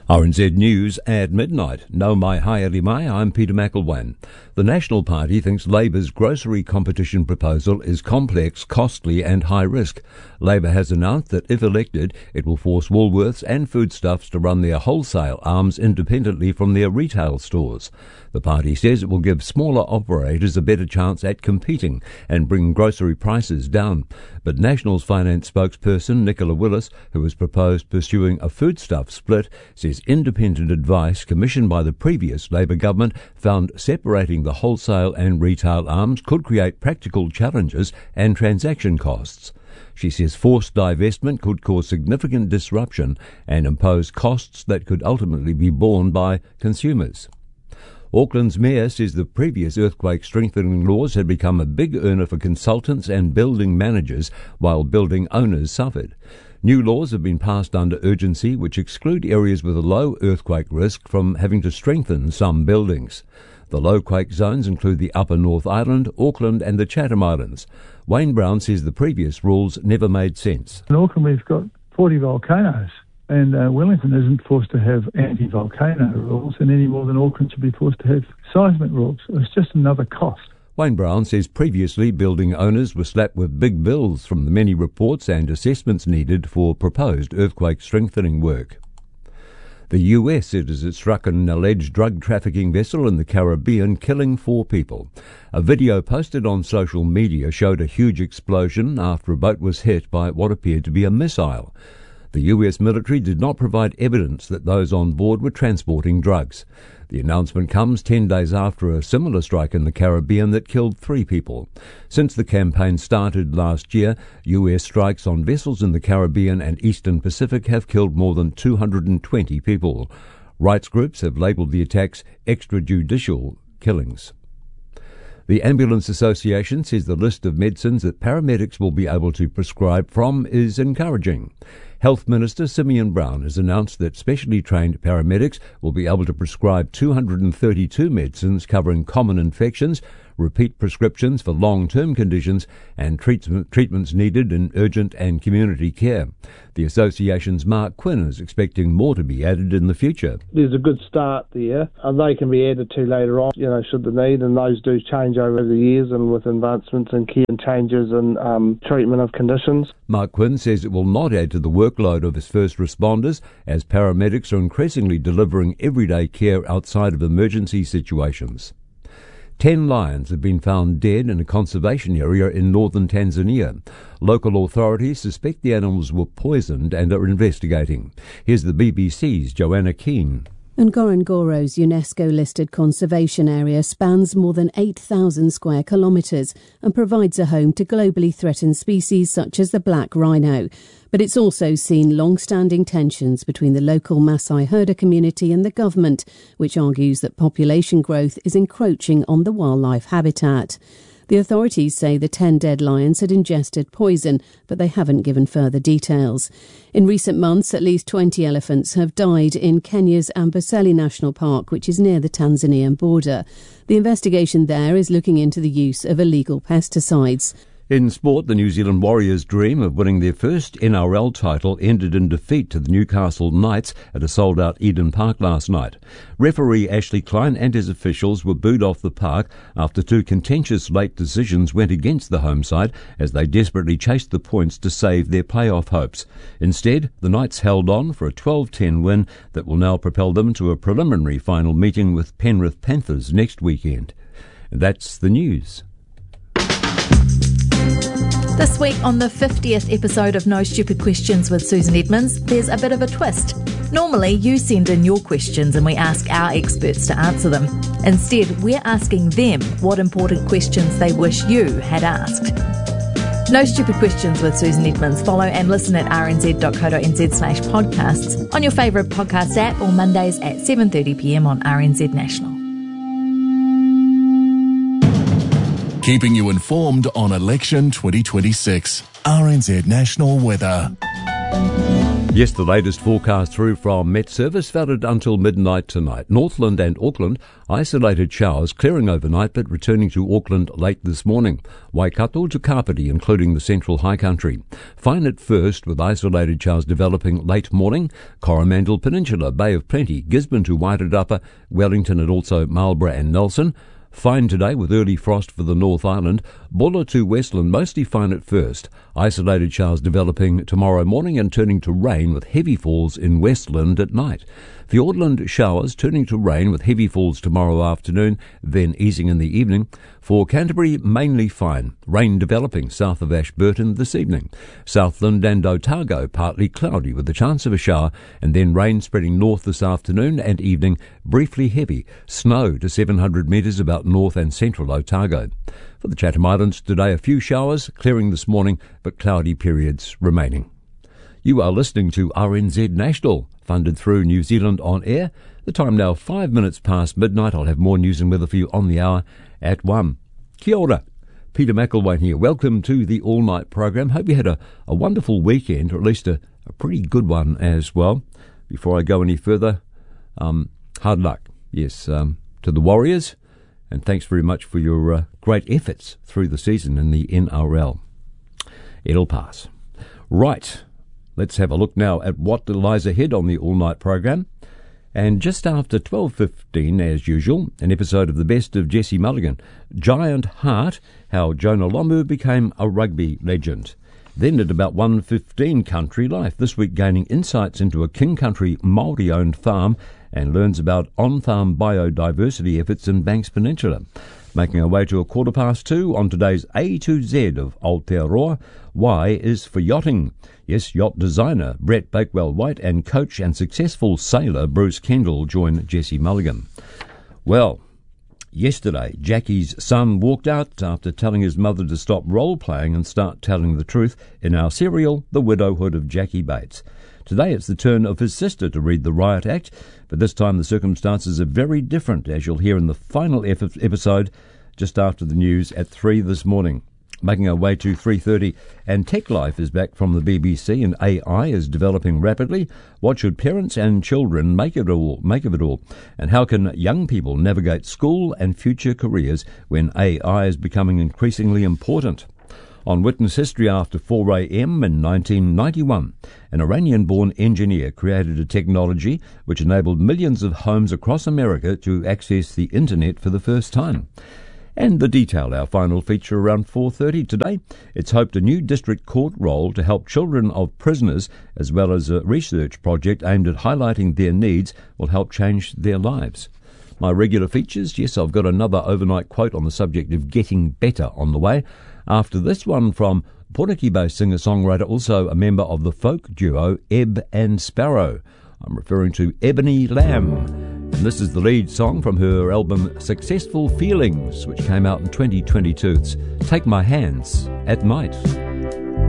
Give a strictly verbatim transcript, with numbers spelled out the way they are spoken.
R N Z News at midnight. No mai haere mai, I'm Peter McElwain. The National Party thinks Labour's grocery competition proposal is complex, costly and high risk. Labour has announced that if elected, it will force Woolworths and Foodstuffs to run their wholesale arms independently from their retail stores. The party says it will give smaller operators a better chance at competing and bring grocery prices down. But National's finance spokesperson Nicola Willis, who has proposed pursuing a foodstuff split, says independent advice commissioned by the previous Labour government found separating the wholesale and retail arms could create practical challenges and transaction costs. She says forced divestment could cause significant disruption and impose costs that could ultimately be borne by consumers. Auckland's mayor says the previous earthquake strengthening laws had become a big earner for consultants and building managers while building owners suffered. New laws have been passed under urgency which exclude areas with a low earthquake risk from having to strengthen some buildings. The low quake zones include the Upper North Island, Auckland and the Chatham Islands. Wayne Brown says the previous rules never made sense. In Auckland we've got forty volcanoes. And uh, Wellington isn't forced to have anti-volcano rules, and any more than Auckland should be forced to have seismic rules. It's just another cost. Wayne Brown says previously building owners were slapped with big bills from the many reports and assessments needed for proposed earthquake strengthening work. The U S said it struck an alleged drug trafficking vessel in the Caribbean, killing four people. A video posted on social media showed a huge explosion after a boat was hit by what appeared to be a missile. The U S military did not provide evidence that those on board were transporting drugs. The announcement comes ten days after a similar strike in the Caribbean that killed three people. Since the campaign started last year, U S strikes on vessels in the Caribbean and Eastern Pacific have killed more than two hundred twenty people. Rights groups have labelled the attacks extrajudicial killings. The Ambulance Association says the list of medicines that paramedics will be able to prescribe from is encouraging. Health Minister Simeon Brown has announced that specially trained paramedics will be able to prescribe two hundred thirty-two medicines covering common infections, repeat prescriptions for long-term conditions and treatment, treatments needed in urgent and community care. The association's Mark Quinn is expecting more to be added in the future. There's a good start there, and they can be added to later on, you know, should the need, and those do change over the years and with advancements in care and changes in um, treatment of conditions. Mark Quinn says it will not add to the workload of his first responders as paramedics are increasingly delivering everyday care outside of emergency situations. Ten lions have been found dead in a conservation area in northern Tanzania. Local authorities suspect the animals were poisoned and are investigating. Here's the B B C's Joanna Keane. Ngorongoro's UNESCO-listed conservation area spans more than eight thousand square kilometres and provides a home to globally threatened species such as the black rhino. But it's also seen long-standing tensions between the local Maasai herder community and the government, which argues that population growth is encroaching on the wildlife habitat. The authorities say the ten dead lions had ingested poison, but they haven't given further details. In recent months, at least twenty elephants have died in Kenya's Amboseli National Park, which is near the Tanzanian border. The investigation there is looking into the use of illegal pesticides. In sport, the New Zealand Warriors' dream of winning their first N R L title ended in defeat to the Newcastle Knights at a sold-out Eden Park last night. Referee Ashley Klein and his officials were booed off the park after two contentious late decisions went against the home side as they desperately chased the points to save their playoff hopes. Instead, the Knights held on for a twelve ten win that will now propel them to a preliminary final meeting with Penrith Panthers next weekend. And that's the news. This week on the fiftieth episode of No Stupid Questions with Susan Edmonds, there's a bit of a twist. Normally, you send in your questions and we ask our experts to answer them. Instead, we're asking them what important questions they wish you had asked. No Stupid Questions with Susan Edmonds. Follow and listen at rnz.co.nz slash podcasts on your favourite podcast app or Mondays at seven thirty p m on R N Z National. Keeping you informed on election twenty twenty-six. R N Z National Weather. Yes, the latest forecast through from Met Service valid until midnight tonight. Northland and Auckland, isolated showers clearing overnight but returning to Auckland late this morning. Waikato to Kapiti, including the central high country. Fine at first with isolated showers developing late morning. Coromandel Peninsula, Bay of Plenty, Gisborne to Wairarapa, Wellington and also Marlborough and Nelson. Fine today with early frost for the North Island. Bulla to Westland, mostly fine at first. Isolated showers developing tomorrow morning and turning to rain with heavy falls in Westland at night. Fiordland showers turning to rain with heavy falls tomorrow afternoon, then easing in the evening. For Canterbury, mainly fine. Rain developing south of Ashburton this evening. Southland and Otago, partly cloudy with the chance of a shower, and then rain spreading north this afternoon and evening, briefly heavy. Snow to seven hundred metres about north and central Otago. For the Chatham Islands today, a few showers, clearing this morning, but cloudy periods remaining. You are listening to R N Z National, funded through New Zealand On Air. The time now five minutes past midnight. I'll have more news and weather for you on the hour at one. Kia ora. Peter McElwain here. Welcome to the all-night program. Hope you had a, a wonderful weekend, or at least a, a pretty good one as well. Before I go any further, um, hard luck, yes, um, to the Warriors, and thanks very much for your uh, great efforts through the season in the N R L. It'll pass. Right. Let's have a look now at what lies ahead on the all-night program. And just after twelve fifteen, as usual, an episode of the best of Jesse Mulligan. Giant Heart, how Jonah Lomu became a rugby legend. Then at about one fifteen, Country Life, this week gaining insights into a King Country Māori-owned farm and learns about on-farm biodiversity efforts in Banks Peninsula. Making our way to a quarter past two on today's A to Z of Aotearoa, Y is for yachting. Yes, yacht designer Brett Bakewell-White and coach and successful sailor Bruce Kendall join Jesse Mulligan. Well, yesterday, Jackie's son walked out after telling his mother to stop role-playing and start telling the truth in our serial, The Widowhood of Jackie Bates. Today it's the turn of his sister to read the Riot Act, but this time the circumstances are very different, as you'll hear in the final episode just after the news at three this morning. Making our way to three thirty, and Tech Life is back from the B B C, and A I is developing rapidly. What should parents and children make of it all? Make of it all? And how can young people navigate school and future careers when A I is becoming increasingly important? On Witness History after four a.m. in nineteen ninety-one, an Iranian-born engineer created a technology which enabled millions of homes across America to access the internet for the first time. And the detail, our final feature around four thirty today. It's hoped a new district court role to help children of prisoners, as well as a research project aimed at highlighting their needs, will help change their lives. My regular features, yes, I've got another overnight quote on the subject of getting better on the way. After this one from Portuguese singer-songwriter, also a member of the folk duo Ebb and Sparrow. I'm referring to Ebony Lamb. And this is the lead song from her album Successful Feelings, which came out in twenty twenty-two. It's Take My Hands at Night.